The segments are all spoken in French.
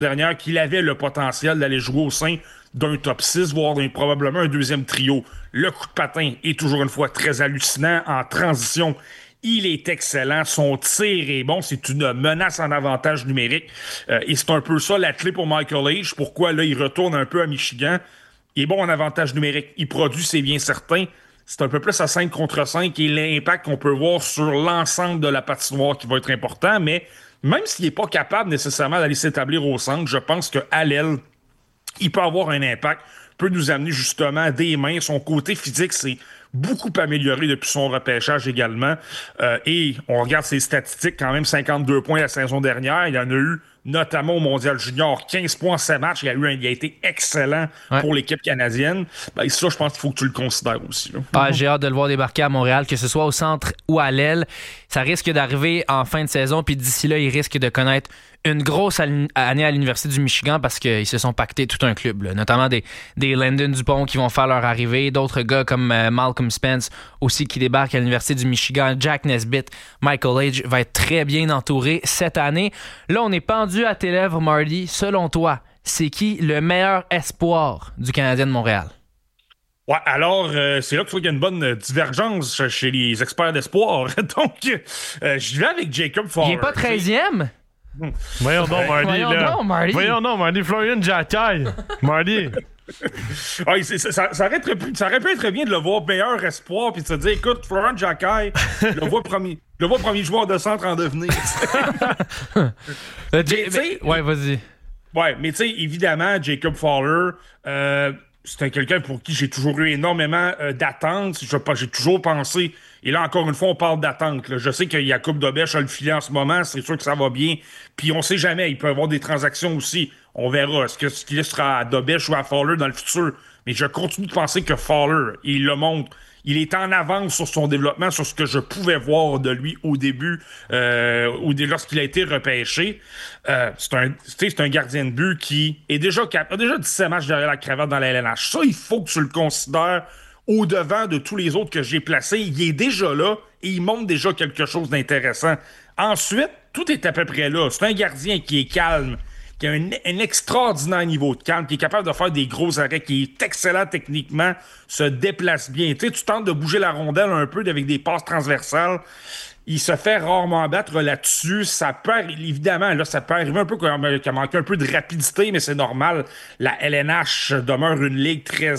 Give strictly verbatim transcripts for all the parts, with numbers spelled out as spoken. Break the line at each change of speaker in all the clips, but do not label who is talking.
dernière qu'il avait le potentiel d'aller jouer au sein d'un top six, voire d'un, probablement un deuxième trio. Le coup de patin est toujours une fois très hallucinant. En transition, il est excellent. Son tir est bon. C'est une menace en avantage numérique. Euh, et c'est un peu ça la clé pour Michael Age. Pourquoi là, il retourne un peu à Michigan. Il est bon en avantage numérique. Il produit, c'est bien certain. C'est un peu plus à cinq contre cinq et l'impact qu'on peut voir sur l'ensemble de la patinoire qui va être important. Mais même s'il n'est pas capable nécessairement d'aller s'établir au centre, je pense qu'à l'aile, il peut avoir un impact, peut nous amener justement des mains. Son côté physique s'est beaucoup amélioré depuis son repêchage également. Euh, et on regarde ses statistiques, quand même cinquante-deux points la saison dernière. Il y en a eu notamment au Mondial Junior, quinze points en sept matchs. Il a, eu un, il a été excellent ouais. pour l'équipe canadienne. Ben, ça, je pense qu'il faut que tu le considères aussi.
Ah, j'ai hâte de le voir débarquer à Montréal, que ce soit au centre ou à l'aile. Ça risque d'arriver en fin de saison, puis d'ici là, il risque de connaître une grosse année à l'Université du Michigan parce qu'ils se sont pactés tout un club, là. Notamment des, des Landon Dupont qui vont faire leur arrivée, d'autres gars comme euh, Malcolm Spence aussi qui débarquent à l'Université du Michigan, Jack Nesbitt, Michael Age va être très bien entouré cette année. Là, on est pendu à tes lèvres, Marty. Selon toi, c'est qui le meilleur espoir du Canadien de Montréal?
Ouais, alors, euh, c'est là qu'il faut qu'il y ait une bonne divergence chez les experts d'espoir. Donc, euh, je vais avec Jacob Fowler.
Il n'est pas treizième?
Voyons donc, Marty.
Voyons
là.
donc, Marty.
Voyons donc, Marty. Florian Jacquet. Marty.
Ouais, c'est, ça, ça, aurait très, ça aurait pu être bien de le voir meilleur espoir puis de se dire, écoute, Florian Jacquet, je le vois premier, je le vois premier joueur de centre en devenir.
mais, mais, ouais, vas-y.
Ouais, mais tu sais, évidemment, Jacob Fowler, euh, c'est quelqu'un pour qui j'ai toujours eu énormément euh, d'attentes. Je, j'ai toujours pensé, et là encore une fois, on parle d'attente. Là. Je sais qu'il y a Coupe d'Aubèche à le filet en ce moment, c'est sûr que ça va bien. Puis on sait jamais, il peut y avoir des transactions aussi. On verra est-ce que ce qu'il sera à Dobèche ou à Fowler dans le futur. Mais je continue de penser que Fowler, il le montre, il est en avance sur son développement, sur ce que je pouvais voir de lui au début, euh, ou lorsqu'il a été repêché. Euh, c'est, un, c'est un gardien de but qui est déjà cap- a déjà dix-sept matchs derrière la cravate dans la L N H. Ça, il faut que tu le considères au-devant de tous les autres que j'ai placés. Il est déjà là et il montre déjà quelque chose d'intéressant. Ensuite, tout est à peu près là. C'est un gardien qui est calme, qui a un, un extraordinaire niveau de calme, qui est capable de faire des gros arrêts, qui est excellent techniquement, se déplace bien. Tu sais, tu tentes de bouger la rondelle un peu avec des passes transversales. Il se fait rarement battre là-dessus. Ça peut, évidemment, là, ça peut arriver un peu qu'il manque un peu de rapidité, mais c'est normal. La L N H demeure une ligue très...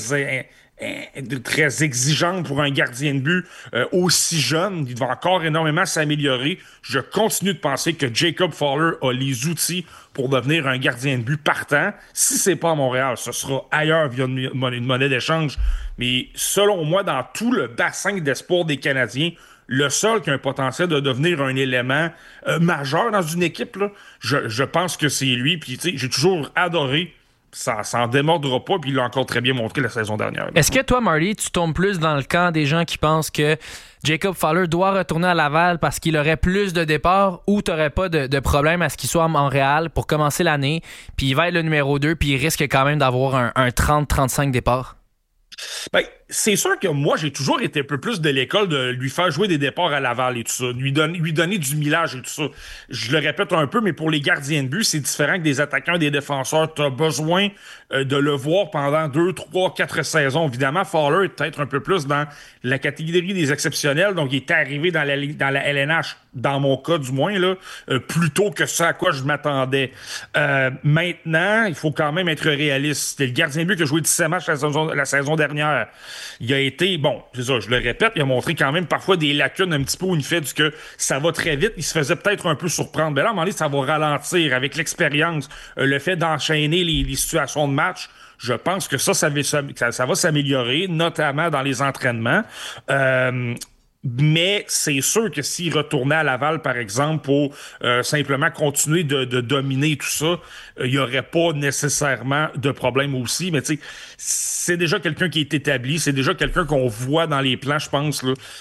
très exigeante pour un gardien de but euh, aussi jeune. Il va encore énormément s'améliorer. Je continue de penser que Jacob Fowler a les outils pour devenir un gardien de but partant. Si c'est pas à Montréal, ce sera ailleurs via une monnaie, une monnaie d'échange. Mais selon moi, dans tout le bassin d'espoir des Canadiens, le seul qui a un potentiel de devenir un élément euh, majeur dans une équipe, là, je, je pense que c'est lui. Puis, tu sais, j'ai toujours adoré. Ça s'en démordra pas, puis il l'a encore très bien montré la saison dernière.
Est-ce que toi, Marty, tu tombes plus dans le camp des gens qui pensent que Jacob Fowler doit retourner à Laval parce qu'il aurait plus de départs ou t'aurais pas de, de problème à ce qu'il soit à Montréal pour commencer l'année, puis il va être le numéro deux, puis il risque quand même d'avoir un, un trente à trente-cinq départs?
Ben, c'est sûr que moi, j'ai toujours été un peu plus de l'école de lui faire jouer des départs à Laval et tout ça, lui, don- lui donner du millage et tout ça. Je le répète un peu, mais pour les gardiens de but, c'est différent que des attaquants et des défenseurs. Tu as besoin euh, de le voir pendant deux, trois, quatre saisons. Évidemment, Fowler est peut-être un peu plus dans la catégorie des exceptionnels, donc il est arrivé dans la, dans la L N H, dans mon cas du moins, là, euh, plus tôt que ça à quoi je m'attendais. Euh, maintenant, il faut quand même être réaliste. C'était le gardien de but qui a joué dix-sept matchs la saison, la saison dernière. Il a été, bon, c'est ça, je le répète, il a montré quand même parfois des lacunes un petit peu où il fait du que ça va très vite. Il se faisait peut-être un peu surprendre. Mais là, à un moment donné, ça va ralentir avec l'expérience, euh, le fait d'enchaîner les, les situations de match. Je pense que ça, ça va, ça, ça va s'améliorer, notamment dans les entraînements. Euh, Mais c'est sûr que s'il retournait à Laval, par exemple, pour euh, simplement continuer de, de dominer tout ça, il euh, n'y aurait pas nécessairement de problème aussi. Mais tu sais, c'est déjà quelqu'un qui est établi, c'est déjà quelqu'un qu'on voit dans les plans, je pense, là.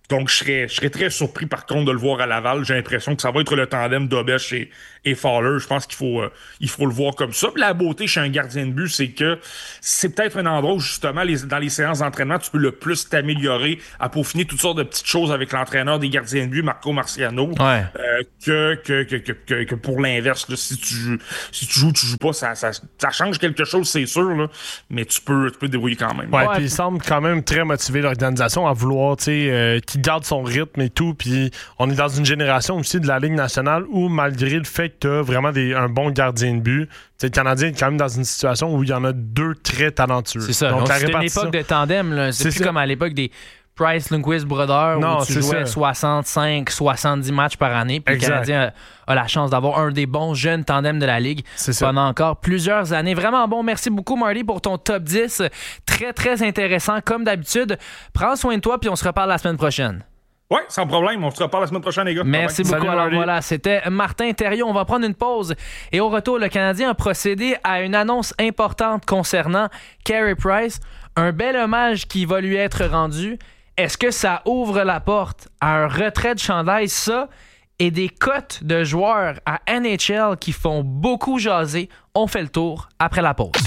Donc, je serais, je serais très surpris, par contre, de le voir à Laval. J'ai l'impression que ça va être le tandem d'Aubèche et, et Fowler. Je pense qu'il faut, euh, il faut le voir comme ça. Puis la beauté chez un gardien de but, c'est que c'est peut-être un endroit où, justement, les, dans les séances d'entraînement, tu peux le plus t'améliorer, à peaufiner toutes sortes de petites choses avec l'entraîneur des gardiens de but, Marco Marciano,
ouais.
euh, que, que, que, que, que, que pour l'inverse. Là, si tu joues, si tu joues, tu joues pas, ça, ça, ça change quelque chose, c'est sûr, là, mais tu peux, tu peux te débrouiller quand même.
Ouais,
Ouais,
puis il semble quand même très motivé l'organisation à vouloir, tu sais, euh, qu'il garde son rythme et tout. Puis on est dans une génération aussi de la Ligue nationale où, malgré le fait que tu as vraiment des, un bon gardien de but, tu sais, le Canadien est quand même dans une situation où il y en a deux très talentueux.
C'est ça.
Donc,
Donc,
la
c'est une
répartition...
époque de tandem. Là. C'est, c'est plus ça. Comme à l'époque des Price, Lundqvist, Brodeur,
non,
où tu jouais
ça.
soixante-cinq soixante-dix matchs par année. Puis le Canadien a, a la chance d'avoir un des bons jeunes tandems de la Ligue
c'est
pendant
ça.
encore plusieurs années. Vraiment bon. Merci beaucoup, Marty, pour ton top dix. Très, très intéressant, comme d'habitude. Prends soin de toi, puis on se reparle la semaine prochaine.
Ouais, sans problème. On se reparle la semaine prochaine, les gars.
Merci beaucoup.
Salut,
Alors
Marty.
voilà, c'était Martin Thériault. On va prendre une pause. Et au retour, le Canadien a procédé à une annonce importante concernant Carey Price. Un bel hommage qui va lui être rendu. Est-ce que ça ouvre la porte à un retrait de chandail, ça, et des cotes de joueurs à N H L qui font beaucoup jaser? On fait le tour après la pause.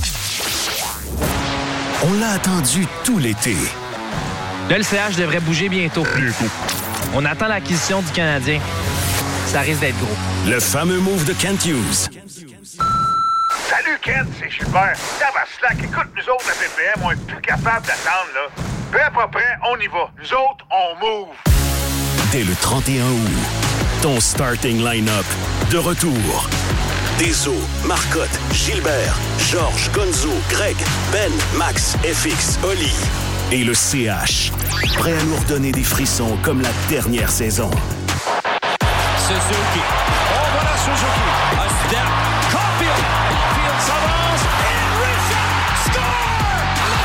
On l'a attendu tout l'été.
Le L C H devrait bouger bientôt.
Bientôt.
On attend l'acquisition du Canadien. Ça risque d'être gros.
Le fameux move de Kent Hughes.
Salut Ken, c'est Gilbert. Tabaslac, écoute, nous autres, la P P M, on est plus capable d'attendre, là. Peu à peu près, on y va. Nous autres, on move.
Dès le trente et un août, ton starting line-up de retour. Deso, Marcotte, Gilbert, Georges, Gonzo, Greg, Ben, Max, F X, Oli et le C H. Prêt à nous redonner des frissons comme la dernière saison.
Suzuki. Oh, voilà Suzuki. A step. Caulfield. Caulfield s'avance. Et Richard score!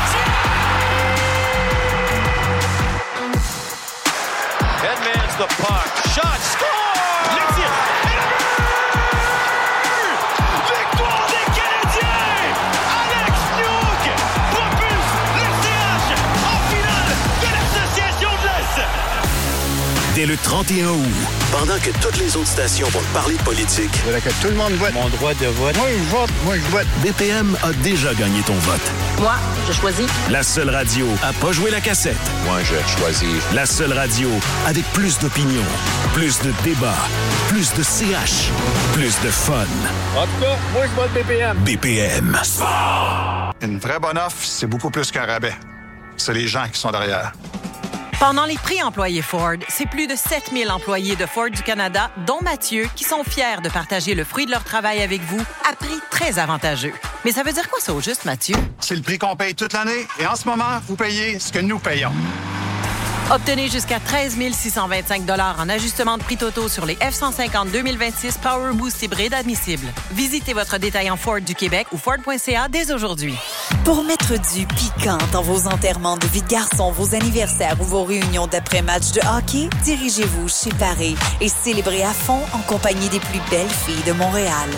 Edmonds the puck. Shot. Score! Le tir. Et le but! Victoire des Canadiens! Alex Newhook propulse le C H en finale de l'Association de l'Est!
Dès le trente et un août, pendant que toutes les autres stations vont te parler de politique,
Je voudrais que tout le monde vote. Mon droit de vote. Moi, je vote. Moi, je vote.
B P M a déjà gagné ton vote.
Moi, je choisis.
La seule radio à pas jouer la cassette.
Moi, je choisis.
La seule radio avec plus d'opinion, plus de débats, plus de C H, plus de fun.
En tout cas, moi je vote B P M.
B P M.
Une vraie bonne offre, c'est beaucoup plus qu'un rabais. C'est les gens qui sont derrière.
Pendant les prix employés Ford, c'est plus de sept mille employés de Ford du Canada, dont Mathieu, qui sont fiers de partager le fruit de leur travail avec vous à prix très avantageux. Mais ça veut dire quoi ça au juste, Mathieu?
C'est le prix qu'on paye toute l'année et en ce moment, vous payez ce que nous payons.
Obtenez jusqu'à treize mille six cent vingt-cinq dollars en ajustement de prix totaux sur les F cent cinquante deux mille vingt-six Power Boost hybride admissibles. Visitez votre détaillant Ford du Québec ou Ford point C A dès aujourd'hui.
Pour mettre du piquant dans vos enterrements de vie de garçon, vos anniversaires ou vos réunions d'après-match de hockey, dirigez-vous chez Paris et célébrez à fond en compagnie des plus belles filles de Montréal.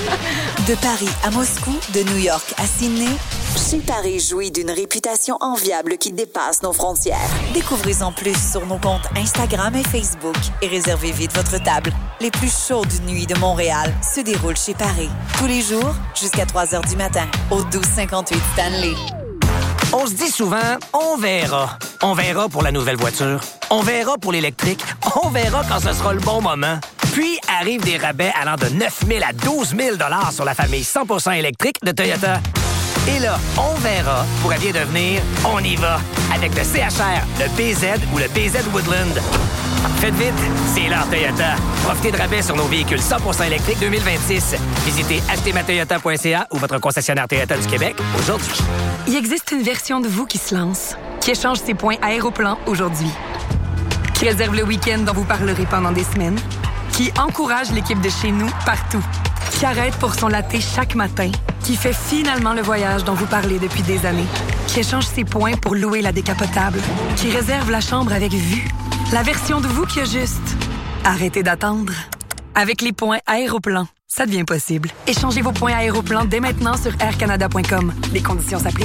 De Paris à Moscou, de New York à Sydney, chez Paris jouit d'une réputation enviable qui dépasse nos frontières. Découvrez-en plus sur nos comptes Instagram et Facebook et réservez vite votre table. Les plus chaudes nuits de Montréal se déroulent chez Paris. Tous les jours, jusqu'à trois heures du matin, au douze cinquante-huit Stanley.
On se dit souvent, on verra. On verra pour la nouvelle voiture. On verra pour l'électrique. On verra quand ce sera le bon moment. Puis arrivent des rabais allant de neuf mille à douze mille dollars sur la famille cent pour cent électrique de Toyota. Et là, on verra pourrait bien devenir on y va avec le C H R, le B Z ou le B Z Woodland. Faites vite, c'est l'heure Toyota. Profitez de rabais sur nos véhicules cent pour cent électriques deux mille vingt-six. Visitez acheter ma toyota point c a ou votre concessionnaire Toyota du Québec aujourd'hui.
Il existe une version de vous qui se lance, qui échange ses points Aéroplan aujourd'hui, qui réserve le week-end dont vous parlerez pendant des semaines, qui encourage l'équipe de chez nous partout, qui arrête pour son latte chaque matin, qui fait finalement le voyage dont vous parlez depuis des années, qui échange ses points pour louer la décapotable, qui réserve la chambre avec vue. La version de vous qui a juste arrêtez d'attendre. Avec les points Aéroplan, ça devient possible. Échangez vos points Aéroplan dès maintenant sur air canada point com. Les conditions s'appliquent.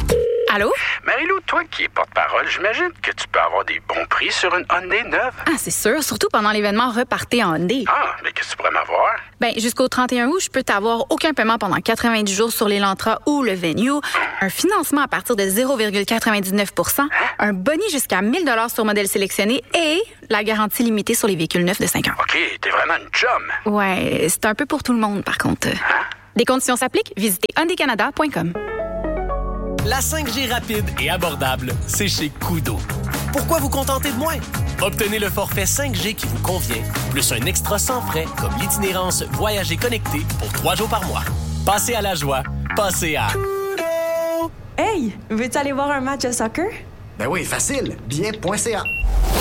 Allô?
Marie-Lou, toi qui es porte-parole, j'imagine que tu peux avoir des bons prix sur une Hyundai neuve.
Ah, c'est sûr, surtout pendant l'événement Repartez en Hyundai.
Ah, mais qu'est-ce que tu pourrais m'avoir?
Ben, jusqu'au trente et un août, je peux t'avoir aucun paiement pendant quatre-vingt-dix jours sur l'Elantra ou le Venue, un financement à partir de zéro virgule quatre-vingt-dix-neuf pour cent, un boni jusqu'à mille dollars sur modèle sélectionné et la garantie limitée sur les véhicules neufs de cinq ans.
OK, t'es vraiment une chum.
Ouais, c'est un peu pour tout le monde, par contre. Hein? Des conditions s'appliquent. Visitez hyundai canada point com.
La cinq G rapide et abordable, c'est chez Koodo. Pourquoi vous contenter de moins? Obtenez le forfait cinq G qui vous convient, plus un extra sans frais comme l'itinérance Voyager connecté pour trois jours par mois. Passez à la joie, passez à Koodo!
Hey, veux-tu aller voir un match de soccer?
Ben oui, facile, billet point c a.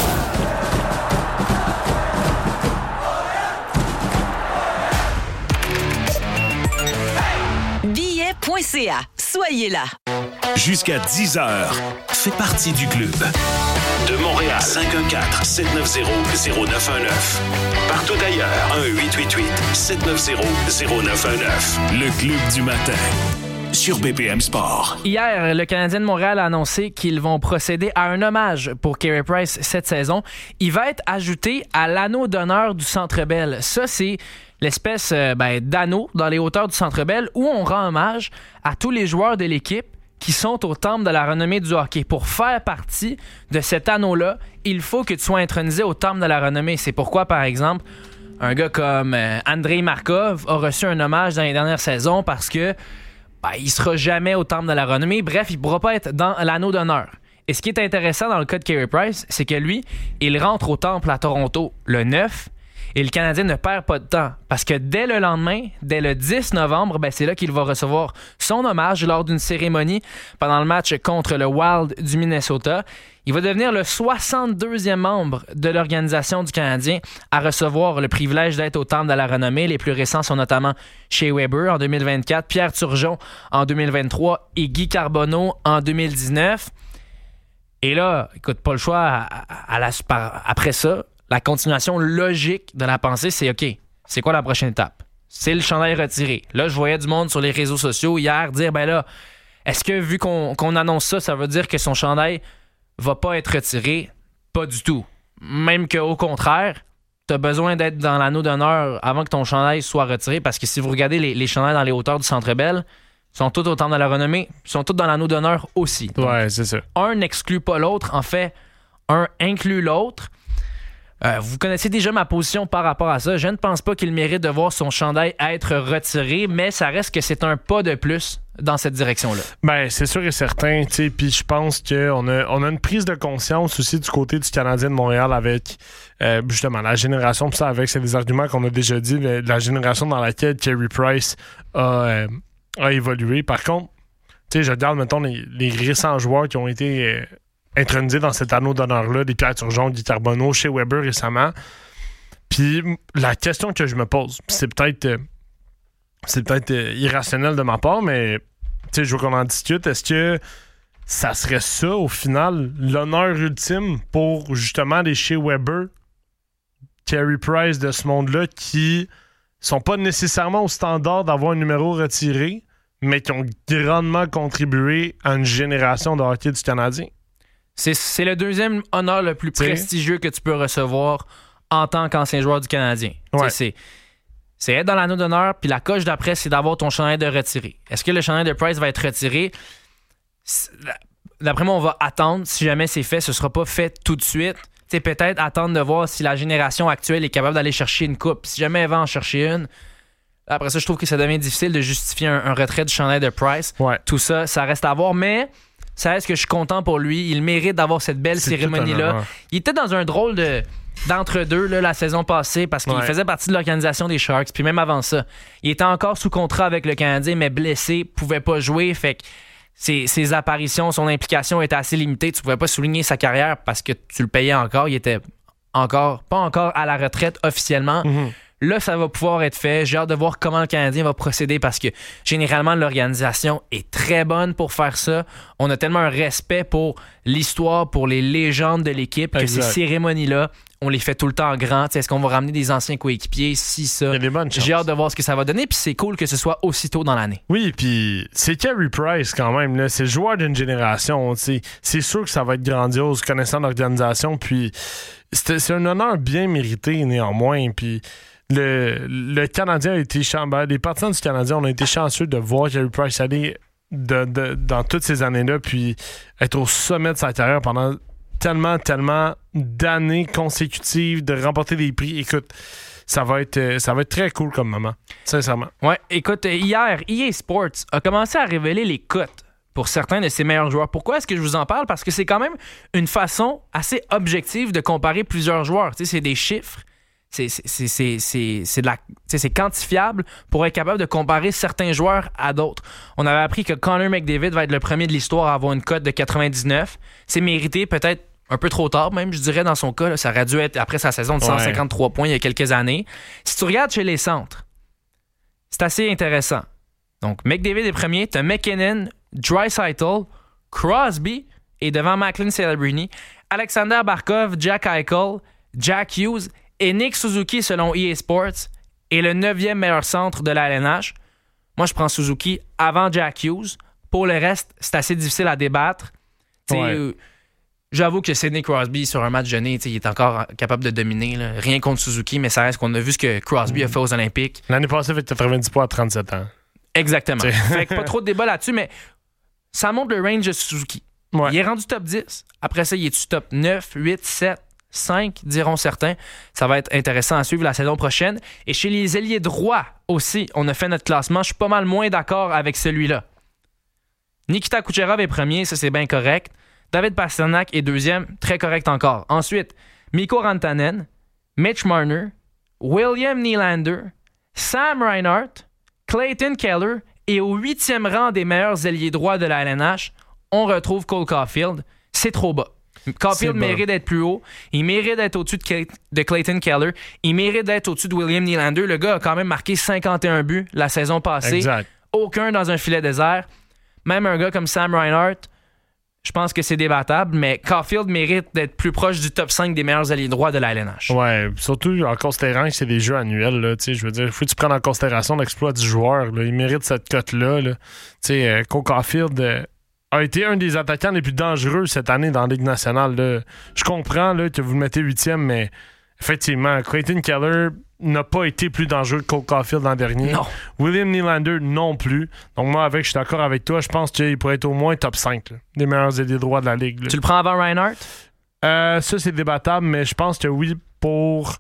billet point c a. Soyez là.
Jusqu'à dix heures, fais partie du club. De Montréal, cinq un quatre, sept neuf zéro, zéro neuf un neuf. Partout ailleurs, un huit huit huit, sept neuf zéro, zéro neuf un neuf. Le club du matin. Sur B P M Sport.
Hier, le Canadien de Montréal a annoncé qu'ils vont procéder à un hommage pour Carey Price cette saison. Il va être ajouté à l'anneau d'honneur du Centre Bell. Ça, c'est l'espèce euh, ben, d'anneau dans les hauteurs du Centre Bell où on rend hommage à tous les joueurs de l'équipe qui sont au temple de la renommée du hockey. Pour faire partie de cet anneau-là, il faut que tu sois intronisé au temple de la renommée. C'est pourquoi, par exemple, un gars comme euh, Andrei Markov a reçu un hommage dans les dernières saisons parce que ben, il sera jamais au temple de la renommée. Bref, il ne pourra pas être dans l'anneau d'honneur. Et ce qui est intéressant dans le cas de Carey Price, c'est que lui, il rentre au temple à Toronto le neuf et le Canadien ne perd pas de temps parce que dès le lendemain, dès le dix novembre, ben, c'est là qu'il va recevoir son hommage lors d'une cérémonie pendant le match contre le Wild du Minnesota. Il va devenir le soixante-deuxième membre de l'organisation du Canadien à recevoir le privilège d'être au temple de la renommée. Les plus récents sont notamment Shea Weber en deux mille vingt-quatre, Pierre Turgeon en deux mille vingt-trois et Guy Carbonneau en deux mille dix-neuf. Et là, écoute, pas le choix, à, à, à la, après ça, la continuation logique de la pensée, c'est OK, c'est quoi la prochaine étape? C'est le chandail retiré. Là, je voyais du monde sur les réseaux sociaux hier dire, ben là, est-ce que vu qu'on, qu'on annonce ça, ça veut dire que son chandail va pas être retiré? Pas du tout. Même qu'au contraire, tu as besoin d'être dans l'anneau d'honneur avant que ton chandail soit retiré, parce que si vous regardez les, les chandails dans les hauteurs du Centre Bell, ils sont tous au temple de la renommée, ils sont tous dans l'anneau d'honneur aussi. Donc,
ouais, c'est ça.
Un n'exclut pas l'autre. En fait, un inclut l'autre. Euh, vous connaissez déjà ma position par rapport à ça. Je ne pense pas qu'il mérite de voir son chandail être retiré, mais ça reste que c'est un pas de plus dans cette direction-là.
Ben, c'est sûr et certain, tu sais, puis je pense qu'on a, on a une prise de conscience aussi du côté du Canadien de Montréal avec, euh, justement, la génération, puis ça, avec, c'est des arguments qu'on a déjà dit, la génération dans laquelle Carey Price a, euh, a évolué. Par contre, tu sais, je regarde, mettons, les, les récents joueurs qui ont été euh, intronisés dans cet anneau d'honneur-là, des Pierre Turgeon, Guy Carbonneau, Shea Weber récemment. Puis la question que je me pose, c'est peut-être euh, c'est peut-être euh, irrationnel de ma part, mais tu sais, je veux qu'on en discute. Est-ce que ça serait ça, au final, l'honneur ultime pour justement les Shea Weber, Carey Price de ce monde-là qui sont pas nécessairement au standard d'avoir un numéro retiré, mais qui ont grandement contribué à une génération de hockey du Canadien?
C'est, c'est le deuxième honneur le plus T'sais? prestigieux que tu peux recevoir en tant qu'ancien joueur du Canadien. Ouais. C'est, c'est être dans l'anneau d'honneur, puis la coche d'après, c'est d'avoir ton chandail de retiré. Est-ce que le chandail de Price va être retiré? D'après moi, on va attendre. Si jamais c'est fait, ce ne sera pas fait tout de suite. T'sais, peut-être attendre de voir si la génération actuelle est capable d'aller chercher une coupe. Si jamais elle va en chercher une, après ça, je trouve que ça devient difficile de justifier un, un retrait du chandail de Price. Ouais. Tout ça, ça reste à voir, mais ça reste que je suis content pour lui. Il mérite d'avoir cette belle c'est cérémonie-là. Il était dans un drôle de, d'entre-deux là, la saison passée parce qu'il ouais. faisait partie de l'organisation des Sharks. Puis même avant ça, il était encore sous contrat avec le Canadien, mais blessé, pouvait pas jouer. Fait que ses, ses apparitions, son implication était assez limitée. Tu pouvais pas souligner sa carrière parce que tu le payais encore. Il était encore pas encore à la retraite officiellement. Mm-hmm. Là, ça va pouvoir être fait. J'ai hâte de voir comment le Canadien va procéder parce que généralement, l'organisation est très bonne pour faire ça. On a tellement un respect pour l'histoire, pour les légendes de l'équipe, exact. Que ces cérémonies-là on les fait tout le temps grand. T'sais, est-ce qu'on va ramener des anciens coéquipiers? Si, ça.
Il y a des bonnes chances.
J'ai hâte de voir ce que ça va donner, puis c'est cool que ce soit aussitôt dans l'année.
Oui, puis c'est Carey Price quand même. Là. C'est le joueur d'une génération. T'sais. C'est sûr que ça va être grandiose, connaissant l'organisation. Puis c'est, c'est un honneur bien mérité, néanmoins. Puis le, le Canadien a été chanceux. Les partisans du Canadien, on a été chanceux de voir Carey Price aller de, de, dans toutes ces années-là, puis être au sommet de sa carrière pendant tellement, tellement d'années consécutives, de remporter des prix. Écoute, ça va être, ça va être très cool comme moment, sincèrement.
Ouais, écoute, hier, E A Sports a commencé à révéler les cotes pour certains de ses meilleurs joueurs. Pourquoi est-ce que je vous en parle? Parce que c'est quand même une façon assez objective de comparer plusieurs joueurs. Tu sais, c'est des chiffres. C'est, c'est, c'est, c'est, c'est, c'est, de la, c'est quantifiable pour être capable de comparer certains joueurs à d'autres. On avait appris que Connor McDavid va être le premier de l'histoire à avoir une cote de quatre-vingt-dix-neuf. C'est mérité, peut-être un peu trop tard même, je dirais, dans son cas. Là, ça aurait dû être après sa saison de cent cinquante-trois ouais. points il y a quelques années. Si tu regardes chez les centres, c'est assez intéressant. Donc, McDavid est premier, t'as McKinnon, Draisaitl, Crosby et devant Macklin Celebrini, Alexander Barkov, Jack Eichel, Jack Hughes et Nick Suzuki selon E A Sports est le neuvième meilleur centre de la L N H. Moi, je prends Suzuki avant Jack Hughes. Pour le reste, c'est assez difficile à débattre. Ouais. Euh, j'avoue que Sidney Crosby, sur un match donné, il est encore capable de dominer. Là. Rien contre Suzuki, mais ça reste qu'on a vu ce que Crosby mmh. a fait aux Olympiques.
L'année passée, il fait quatre-vingt-dix points à trente-sept ans.
Exactement. Fait que pas trop de débat là-dessus, mais ça montre le range de Suzuki. Ouais. Il est rendu top dix. Après ça, il est-tu top neuf, huit, sept, cinq, diront certains. Ça va être intéressant à suivre la saison prochaine. Et chez les ailiers droits aussi, on a fait notre classement. Je suis pas mal moins d'accord avec celui-là. Nikita Kucherov est premier, ça c'est bien correct. David Pastrnak est deuxième, très correct encore. Ensuite, Mikko Rantanen, Mitch Marner, William Nylander, Sam Reinhart, Clayton Keller et au huitième rang des meilleurs ailiers droits de la L N H, on retrouve Cole Caulfield. C'est trop bas. Caulfield mérite d'être plus haut. Il mérite d'être au-dessus de, Kay- de Clayton Keller. Il mérite d'être au-dessus de William Nylander. Le gars a quand même marqué cinquante et un buts la saison passée.
Exact.
Aucun dans un filet désert. Même un gars comme Sam Reinhart, je pense que c'est débattable, mais Caulfield mérite d'être plus proche du top cinq des meilleurs alliés droits de la L N H.
Ouais, surtout en considérant que c'est des jeux annuels. Là, je veux dire, il faut que tu prennes en considération l'exploit du joueur. Là. Il mérite cette cote-là. Là. Euh, Cole Caulfield euh, a été un des attaquants les plus dangereux cette année dans la Ligue nationale. Là. Je comprends là, que vous le mettez huitième, mais effectivement, Clayton Keller n'a pas été plus dangereux que Cole Caulfield l'an dernier.
Non.
William Nylander non plus. Donc moi, avec, je suis d'accord avec toi. Je pense qu'il pourrait être au moins top cinq là, des meilleurs ailiers droits de la Ligue. Là.
Tu le prends avant Reinhart?
Euh, ça, c'est débattable, mais je pense que oui, pour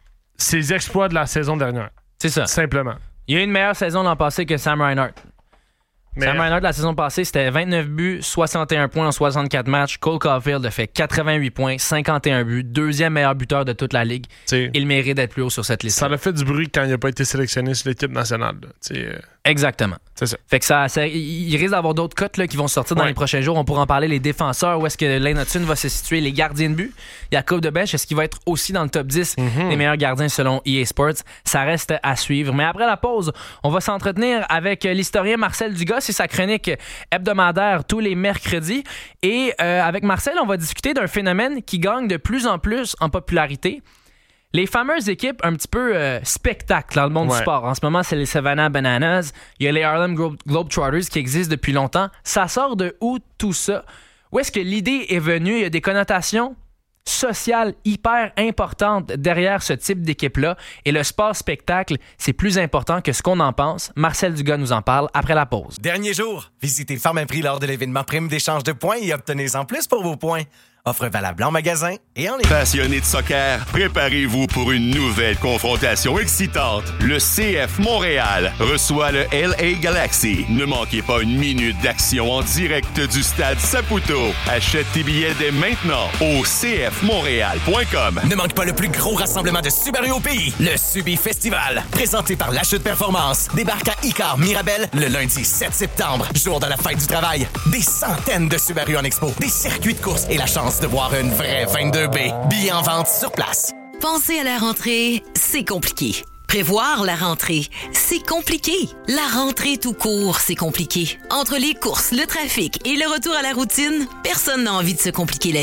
ses exploits de la saison dernière.
C'est ça.
Simplement.
Il y a eu une meilleure saison l'an passé que Sam Reinhart. Mais... Sam Reinhart, la saison passée, c'était vingt-neuf buts, soixante et un points en soixante-quatre matchs. Cole Caulfield a fait quatre-vingt-huit points, cinquante et un buts, deuxième meilleur buteur de toute la Ligue. T'sais, il mérite d'être plus haut sur cette liste.
Ça a fait du bruit quand il n'a pas été sélectionné sur l'équipe nationale. Euh...
Exactement.
C'est ça.
Fait que ça, ça il risque d'avoir d'autres cotes là, qui vont sortir dans ouais. les prochains jours. On pourra en parler. Les défenseurs, où est-ce que Lane-Hutton va se situer? Les gardiens de but. Jacob Debesch, est-ce qu'il va être aussi dans le top dix mm-hmm. des meilleurs gardiens selon E A Sports? Ça reste à suivre. Mais après la pause, on va s'entretenir avec l'historien Marcel Dugas et sa chronique hebdomadaire tous les mercredis. Et euh, avec Marcel, on va discuter d'un phénomène qui gagne de plus en plus en popularité. Les fameuses équipes un petit peu euh, spectacle dans le monde ouais. du sport. En ce moment, c'est les Savannah Bananas. Il y a les Harlem Glo- Globetrotters qui existent depuis longtemps. Ça sort de où tout ça? Où est-ce que l'idée est venue? Il y a des connotations sociales hyper importantes derrière ce type d'équipe-là. Et le sport-spectacle, c'est plus important que ce qu'on en pense. Marcel Dugas nous en parle après la pause.
Dernier jour, visitez Pharmaprix lors de l'événement Prime d'échange de points et obtenez-en plus pour vos points. Offre valable en magasin et en ligne.
Passionnés de soccer, préparez-vous pour une nouvelle confrontation excitante. Le C F Montréal reçoit le L A Galaxy. Ne manquez pas une minute d'action en direct du stade Saputo. Achète tes billets dès maintenant au c f montréal point com.
Ne manque pas le plus gros rassemblement de Subaru au pays, le Subi Festival. Présenté par La Chute Performance. Débarque à Icar Mirabel le lundi sept septembre, jour de la fête du travail. Des centaines de Subaru en expo, des circuits de course et la chance de voir une vraie vingt-deux B. Billets en vente sur place.
Penser à la rentrée, c'est compliqué. Prévoir la rentrée, c'est compliqué. La rentrée tout court, c'est compliqué. Entre les courses, le trafic et le retour à la routine, personne n'a envie de se compliquer la vie.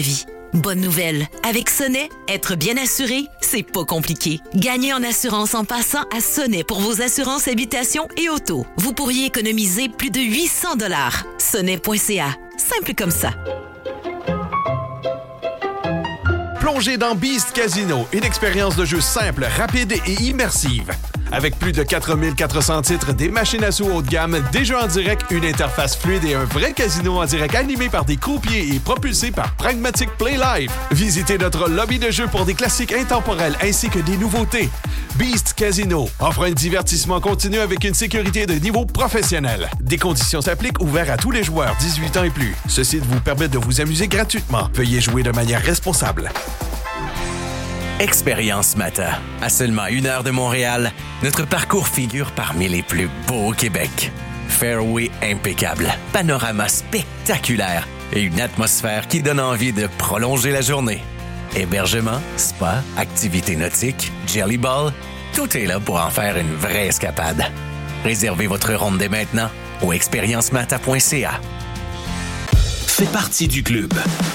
Bonne nouvelle, avec Sonnet, être bien assuré, c'est pas compliqué. Gagnez en assurance en passant à Sonnet pour vos assurances habitation et auto. Vous pourriez économiser plus de huit cents dollars. sonnet point c a, simple comme ça.
Plongez dans Beast Casino, une expérience de jeu simple, rapide et immersive. Avec plus de quatre mille quatre cents titres, des machines à sous haut de gamme, des jeux en direct, une interface fluide et un vrai casino en direct animé par des croupiers et propulsé par Pragmatic Play Live. Visitez notre lobby de jeux pour des classiques intemporels ainsi que des nouveautés. Beast Casino offre un divertissement continu avec une sécurité de niveau professionnel. Des conditions s'appliquent, ouverts à tous les joueurs dix-huit ans et plus. Ceci vous permet de vous amuser gratuitement. Veuillez jouer de manière responsable.
Expérience Mata. À seulement une heure de Montréal, notre parcours figure parmi les plus beaux au Québec. Fairway impeccable, panorama spectaculaire et une atmosphère qui donne envie de prolonger la journée. Hébergement, spa, activités nautiques, jelly ball, tout est là pour en faire une vraie escapade. Réservez votre ronde dès maintenant au expérience mata point c a.
Fais partie du club.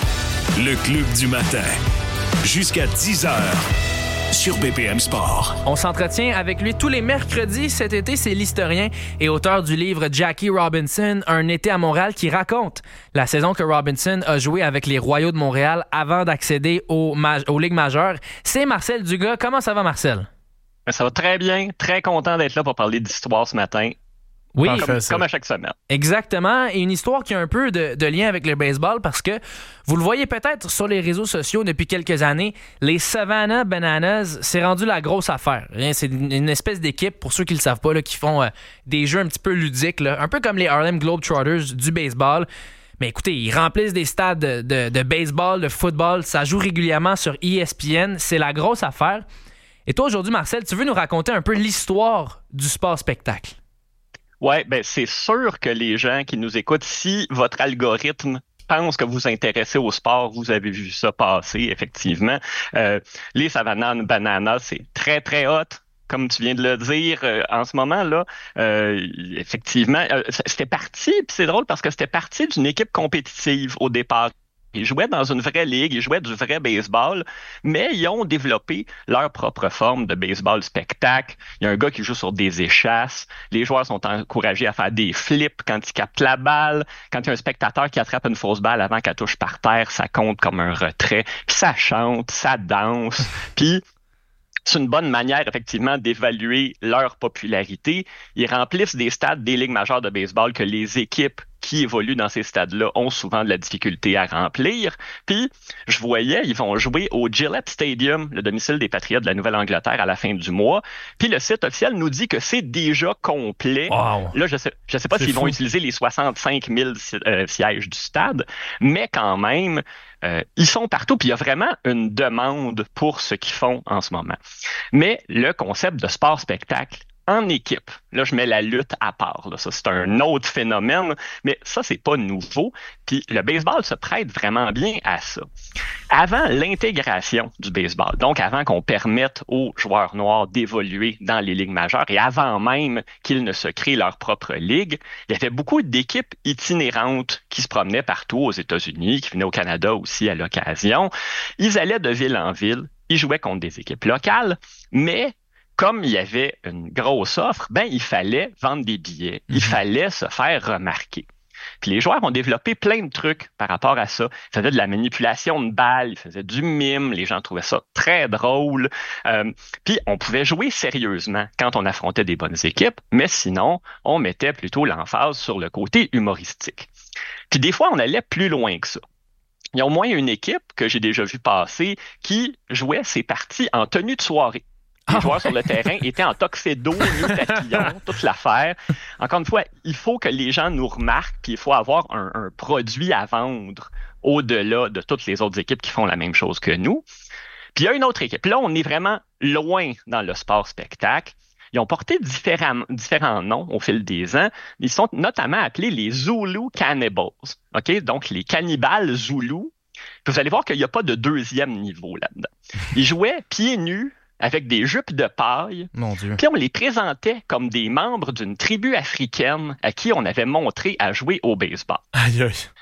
Le club du matin. Jusqu'à dix heures sur B P M Sport.
On s'entretient avec lui tous les mercredis. Cet été, c'est l'historien et auteur du livre Jackie Robinson, Un été à Montréal, qui raconte la saison que Robinson a joué avec les Royaux de Montréal avant d'accéder aux, ma- aux Ligues majeures. C'est Marcel Dugas. Comment ça va, Marcel?
Ça va très bien. Très content d'être là pour parler d'histoire ce matin.
Oui,
comme, comme à chaque semaine.
Exactement. Et une histoire qui a un peu de, de lien avec le baseball parce que vous le voyez peut-être sur les réseaux sociaux depuis quelques années, les Savannah Bananas, c'est rendu la grosse affaire. C'est une espèce d'équipe, pour ceux qui ne le savent pas, là, qui font euh, des jeux un petit peu ludiques, là, un peu comme les Harlem Globetrotters du baseball. Mais écoutez, ils remplissent des stades de, de, de baseball, de football. Ça joue régulièrement sur E S P N. C'est la grosse affaire. Et toi, aujourd'hui, Marcel, tu veux nous raconter un peu l'histoire du sport-spectacle?
Oui, ben c'est sûr que les gens qui nous écoutent, si votre algorithme pense que vous vous intéressez au sport, vous avez vu ça passer, effectivement. Euh, les Savannah Bananas, c'est très, très hot. Comme tu viens de le dire, euh, en ce moment-là, euh, effectivement, euh, c'était parti, puis c'est drôle parce que c'était parti d'une équipe compétitive au départ. Ils jouaient dans une vraie ligue, ils jouaient du vrai baseball, mais ils ont développé leur propre forme de baseball spectacle. Il y a un gars qui joue sur des échasses. Les joueurs sont encouragés à faire des flips quand ils captent la balle. Quand il y a un spectateur qui attrape une fausse balle avant qu'elle touche par terre, ça compte comme un retrait. Puis ça chante, ça danse. Puis c'est une bonne manière, effectivement, d'évaluer leur popularité. Ils remplissent des stades des ligues majeures de baseball que les équipes qui évoluent dans ces stades-là ont souvent de la difficulté à remplir. Puis, je voyais, ils vont jouer au Gillette Stadium, le domicile des Patriots de la Nouvelle-Angleterre, à la fin du mois. Puis, le site officiel nous dit que c'est déjà complet.
Wow.
Là, je sais, je sais pas c'est s'ils fou. vont utiliser les soixante-cinq mille euh, sièges du stade, mais quand même, euh, ils sont partout. Puis, il y a vraiment une demande pour ce qu'ils font en ce moment. Mais le concept de sport-spectacle, en équipe, là, je mets la lutte à part. Là. Ça, c'est un autre phénomène, mais ça, c'est pas nouveau. Puis le baseball se prête vraiment bien à ça. Avant l'intégration du baseball, donc avant qu'on permette aux joueurs noirs d'évoluer dans les ligues majeures et avant même qu'ils ne se créent leur propre ligue, il y avait beaucoup d'équipes itinérantes qui se promenaient partout aux États-Unis, qui venaient au Canada aussi à l'occasion. Ils allaient de ville en ville, ils jouaient contre des équipes locales, mais comme il y avait une grosse offre, ben il fallait vendre des billets, il mm-hmm. fallait se faire remarquer. Puis les joueurs ont développé plein de trucs par rapport à ça. Ils faisaient de la manipulation de balles, ils faisaient du mime, les gens trouvaient ça très drôle. Euh, puis on pouvait jouer sérieusement quand on affrontait des bonnes équipes, mais sinon, on mettait plutôt l'emphase sur le côté humoristique. Puis des fois, on allait plus loin que ça. Il y a au moins une équipe que j'ai déjà vu passer qui jouait ses parties en tenue de soirée. Les ah joueurs ouais. sur le terrain étaient en tuxedo, nus papillons, toute l'affaire. Encore une fois, il faut que les gens nous remarquent, puis il faut avoir un, un produit à vendre au-delà de toutes les autres équipes qui font la même chose que nous. Puis il y a une autre équipe. Là, on est vraiment loin dans le sport-spectacle. Ils ont porté différents, différents noms au fil des ans. Ils sont notamment appelés les Zulu Cannibals. OK? Donc, les cannibales zoulous. Puis vous allez voir qu'il n'y a pas de deuxième niveau là-dedans. Ils jouaient pieds nus, avec des jupes de paille.
Mon Dieu.
Puis on les présentait comme des membres d'une tribu africaine à qui on avait montré à jouer au baseball.
Aïe aïe.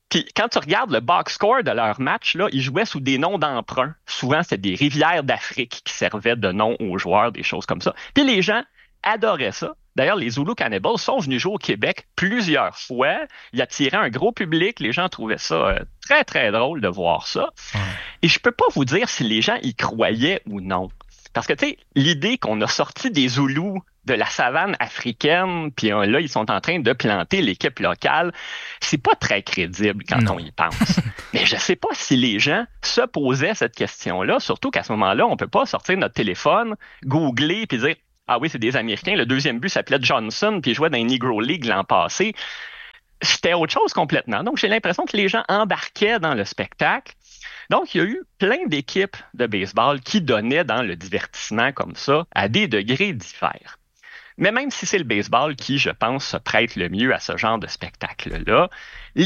Puis quand tu regardes le box score de leur match, là, ils jouaient sous des noms d'emprunt. Souvent, c'était des rivières d'Afrique qui servaient de nom aux joueurs, des choses comme ça. Puis les gens adoraient ça. D'ailleurs, les Zulu Cannibals sont venus jouer au Québec plusieurs fois. Ils attiraient un gros public. Les gens trouvaient ça euh, très, très drôle de voir ça. Ouais. Et je peux pas vous dire si les gens y croyaient ou non. Parce que, tu sais, l'idée qu'on a sorti des Zoulous de la savane africaine, puis euh, là, ils sont en train de planter l'équipe locale, c'est pas très crédible quand non. on y pense. Mais je sais pas si les gens se posaient cette question-là, surtout qu'à ce moment-là, on peut pas sortir notre téléphone, googler, puis dire « Ah oui, c'est des Américains. Le deuxième but s'appelait Johnson, puis il jouait dans les Negro League l'an passé. » C'était autre chose complètement. Donc, j'ai l'impression que les gens embarquaient dans le spectacle. Donc, il y a eu plein d'équipes de baseball qui donnaient dans le divertissement comme ça à des degrés divers. Mais même si c'est le baseball qui, je pense, se prête le mieux à ce genre de spectacle-là,